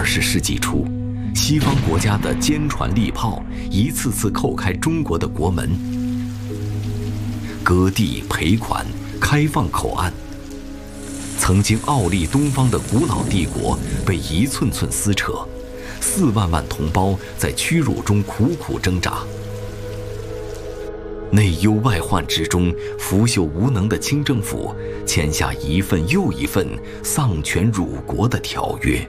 20世纪初，西方国家的坚船利炮一次次叩开中国的国门，割地赔款，开放口岸。曾经傲立东方的古老帝国被一寸寸撕扯，4万万同胞在屈辱中苦苦挣扎。内忧外患之中，腐朽无能的清政府签下一份又一份丧权辱国的条约。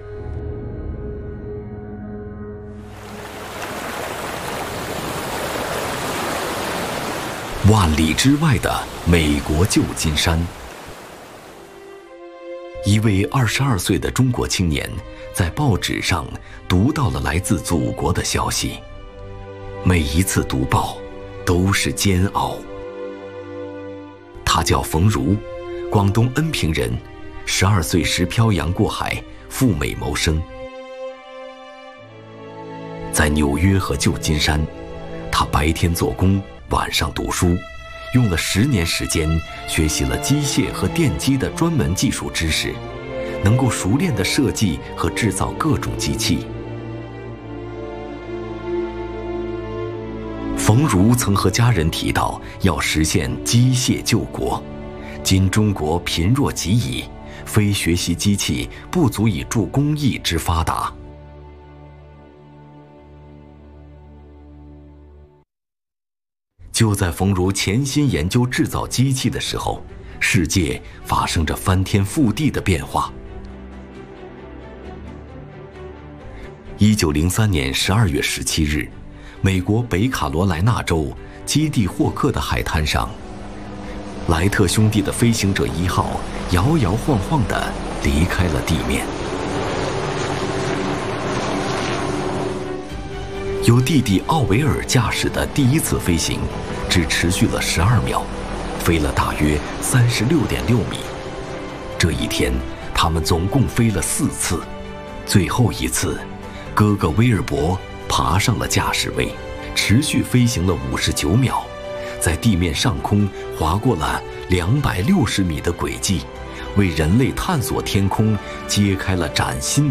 万里之外的美国旧金山，一位22岁的中国青年在报纸上读到了来自祖国的消息，每一次读报都是煎熬。他叫冯如，广东恩平人，12岁时漂洋过海赴美谋生。在纽约和旧金山，他白天做工，晚上读书，用了10年时间学习了机械和电机的专门技术知识，能够熟练地设计和制造各种机器。冯如曾和家人提到要实现机械救国，今中国贫弱极矣，非学习机器不足以助工艺之发达。就在冯如潜心研究制造机器的时候，世界发生着翻天覆地的变化。1903年12月17日，美国北卡罗来纳州基地霍克的海滩上，莱特兄弟的飞行者1号摇摇晃晃地离开了地面。由弟弟奥维尔驾驶的第一次飞行只持续了12秒，飞了大约36.6米。这一天，他们总共飞了4次，最后一次，哥哥威尔伯爬上了驾驶位，持续飞行了59秒，在地面上空划过了260米的轨迹，为人类探索天空揭开了崭新的